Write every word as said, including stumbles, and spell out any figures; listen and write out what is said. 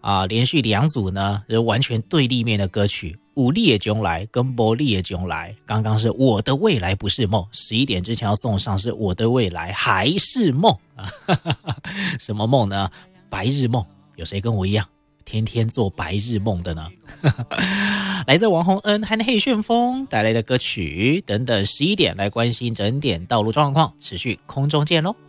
啊、呃，连续两组呢是完全对立面的歌曲，有你的将来跟无你的将来。刚刚是我的未来不是梦，十一点之前要送上是我的未来还是梦啊？什么梦呢？白日梦。有谁跟我一样天天做白日梦的呢？来自王洪恩和黑旋风带来的歌曲等等，十一点来关心整点道路状况，持续空中见咯。